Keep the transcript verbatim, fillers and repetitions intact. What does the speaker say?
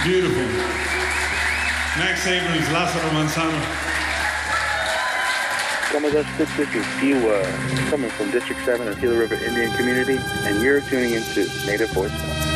Beautiful. Max Abrams, Lázaro Manzano. Some of us, this is Siwa, coming from District seven of Gila River Indian Community, and you're tuning into Native Voice.